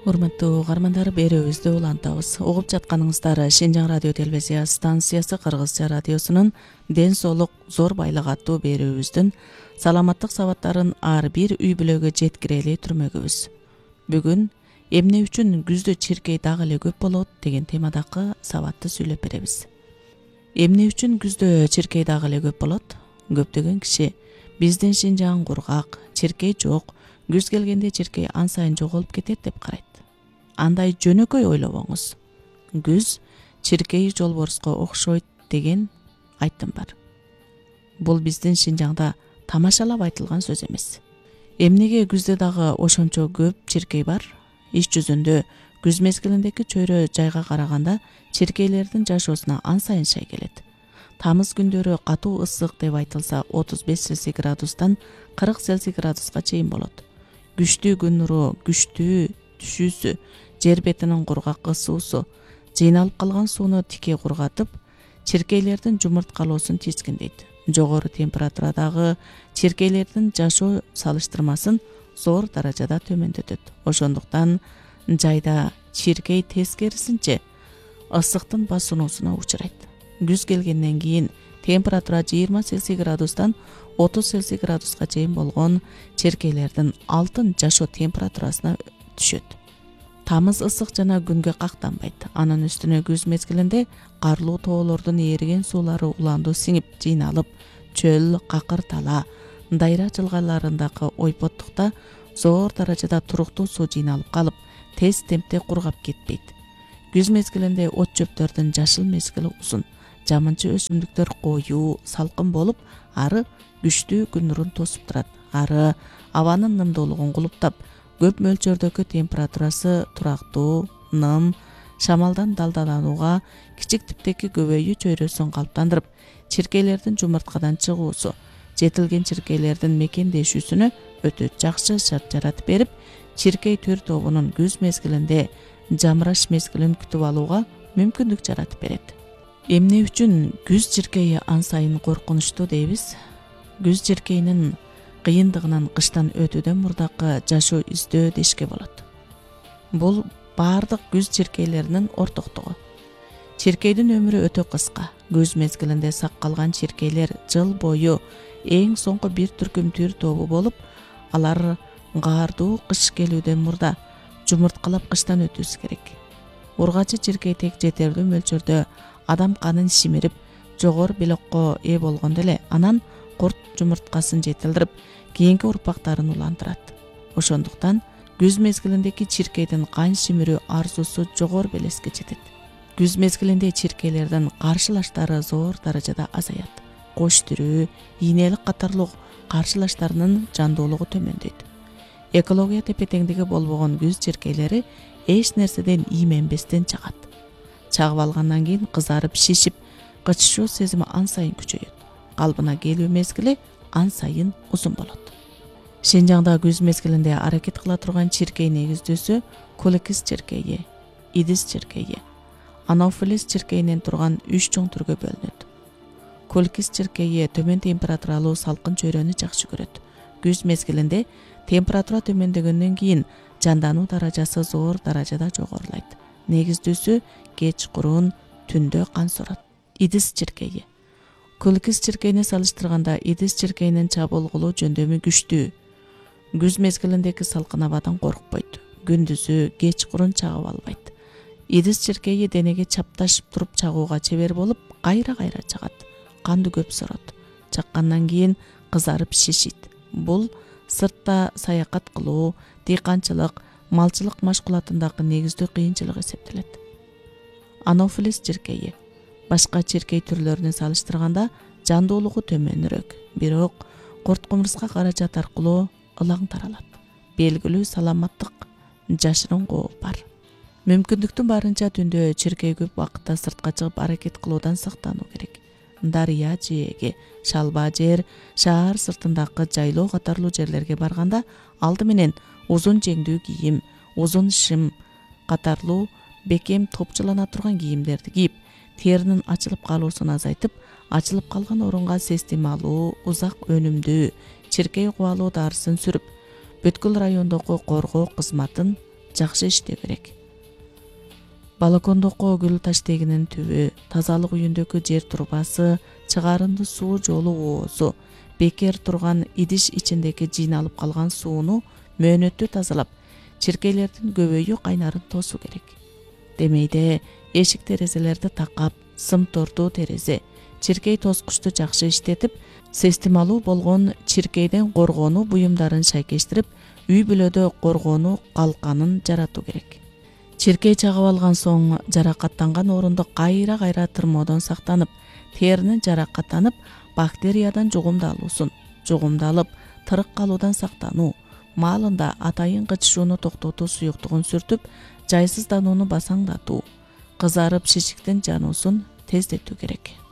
Урматтуу угармандар, берүүбүздү улантабыз. Угуп жатканыңыздар Шинжаң радио телевизия станциясы Кыргызча радиосунун Ден соолук зор байлык аттуу берүүбүздүн саламаттык сабаттарын ар бир үй бүлөгө жеткирели түрмөгүбүз. Бүгүн эмне үчүн күздө чиркей дагы эле көп болот деген темадагы сабатты сүйлөп беребиз. Эмне үчүн күздө чиркей дагы эле көп болот? Көптөгөн киши биздин Шинжаң кургак, чиркей жок, күз келгенде чиркей ан сайын жоголуп кетет деп карайт. Андай жөнөкөй ойлобоңуз. Күз чиркей жолборско окшойт деген айтым бар. Бул биздин Шинжаңда тамашалап айтылган сөз эмес. Эмнеге күздө дагы ошончо көп чиркей бар? Иш жүзүндө күз мезгилиндеги чөйрө жайга караганда чиркейлердин жашоосуна ан сайын шай келет. Тамыз күндөрү катуу ысык деп айтылса 35 Цельсий градустан 40 Цельсий градуска чейин болот. Күчтүү күн нуру, күчтүү түшүүсү, жер бетинин кургак суусу жыйналып калган сууну тике кургатып, чиркейлердин жумурткалоосун тийскиндейт. Жогору температурадагы чиркейлердин жашоо салыштырмасын зор даражада төмөндөтөт. Ошондуктан жайда чиркей тескерисинче ысыктын басынуусуна учурайт. Күз келгенден кийин температура 20 Цельсий градустан 30 Цельсий градуска чейин болгон чиркейлердин алтын жашоо температурасына түшөт. Тамыз ысык жана күнгө кактанбайт. Анын үстүнө күз мезгилинде карлуу тоолордун ээриген суулары уланду сиңип жыйналып, чөл, какыр тала, дайра жылгаларындагы ойпоттукта зор даражада туруктуу суу жыйналып калып, тез темпте кургап кетпейт. Күз мезгилинде от чөптөрдүн жашыл мезгили узун, жамынчы өсүмдүктөр коюу, салкын болуп, ары күчтүү күн нурун тосуп турат. Ары абанын нымдуулугун кулуптап, көп мөлчөрдөгү температурасы турактуу, ным, шамалдан далдаланууга, кичик типтеги көбөйүү чөйрөсүн калыптандырып, чиркейлердин жумурткадан чыгуусу, жетилген чиркейлердин мекендешүүсүнө өтө жакшы шарт жаратып берип, чиркей төр тобунун күз мезгилинде жамыраш мезгилин күтүп алууга мүмкүндүк жаратып берет. Эмне үчүн күз чиркейи ан сайын коркунучтуу дейбиз? Күз чиркейинин кыйындыгынан кыштан өтүүдөн мурдакы жашоо издөө дешке болот. Бул баардык күз чиркейлеринин ортоктугу. Чиркейдин өмүрү өтө кыска. Күз мезгилинде сак калган чиркейлер жыл бою эң соңку бир түркүм төр тобу болуп, алар каардуу кыш келүүдөн мурда жумурткалап кыштан өтүүсү керек. Ургачы чиркей тек жетерлүү мөлчөрдө адам канын шимирип, жогору белокко ээ болгондо эле анан курт жумурткасын жетилдирип, кийинки урпактарын уландырат. Ошондуктан күз мезгилиндеги чиркейдин кан шимирүү арзусу жогору белеске жетет. Күз мезгилинде чиркейлердин каршылаштары зор даражада азаят. Кош тирүү, ийнелик катарлык каршылаштарынын жандуулугу төмөндөйт. Экология тепе-теңдиги болбогон күз чиркейлери эч нерседен ийменбестен чагат. Чагып алгандан кийин кызарып, шишип, кычышуу сезими ан сайын күчөйөт. Калбына келүү мезгили ан сайын узун болот. Шинжаңда күз мезгилинде аракет кыла турган чиркей негиздөөсү куликис чиркейи, идис чиркейи, анофилис чиркейинен турган 3 чоң түргө бөлүнөт. Куликис чиркейи төмөн температуралуу салкын чөйрөнү жакшы көрөт. Күз мезгилинде температура төмөндөгөндөн кийин жандануу даражасы зор даражада жогорулайт. Негиздүүсү кеч курун, түндө кан сорот. Идис чиркейи. Куликис чиркейине салыштырганда идис чиркейинин чабуулгулуу жөндөмү күчтүү. Күз мезгилиндеги салкын абадан коркпойт. Күндүзү кеч курун чагып албайт. Идис чиркейи денеге чапташып туруп чагууга чебер болуп, кайра-кайра чагат. Канды көп сорот. Чаккандан кийин кызарып шишит. Бул сыртта саякат кылуу, дыйканчылык, малчылык машкулатындагы негиздүү кыйынчылык эсептелет. Анофилис чиркейи башка чиркей түрлөрүнө салыштырганда жандуулугу төмөнүрөөк, бирок курт кумурска каражат аркылуу ылаң таралат. Белгилүү саламаттык жашырын кооп бар. Мүмкүндүктүн барынча түндө чиркей көп убакытта сыртка чыгып аракет кылуудан сактануу керек. Дарыя жээги, шалба жер, шаар сыртындагы жайлоо катарлуу жерлерге барганда алды менен узун жеңдүү кийим, узун шим катарлуу бекем топчулана турган кийимдерди кийип, теринин ачылып калуусун азайтып, ачылып калган орунга сестималуу, узак өнүмдүү чиркей кубалуу дарысын сүрүп, бүткүл райондогу коргоо кызматын жакшы иштөө керек. Балкондогу гүл таштегинин түбү, тазалык үйүндөгү жер турбасы, чыгарынды суу жолу оозу, бекер турган идиш ичиндеги жыйналып калган сууну мөөнөттүү тазалап, чиркейлердин көбөйү кайнарын тосуу керек. Демейде эшик терезелерди такап, сым тортуу терезе, чиркей тоскучту жакшы иштетип, системалуу болгон чиркейден коргонуу буюмдарын шайкештирип, үй бүлөдө коргонуу калканын жаратуу керек. Чиркей чагып алган соң жаракаттанган орунду кайра тырмоодон сактанып, теринин жаракаттанып, бактериядан жугумдалып, тырык калуудан сактануу, маалында атайын кычышууну токтотуу суюктугун сүртүп, жайсызданууну басаңдатуу, кызарып шишиктин жануусун тездетүү керек.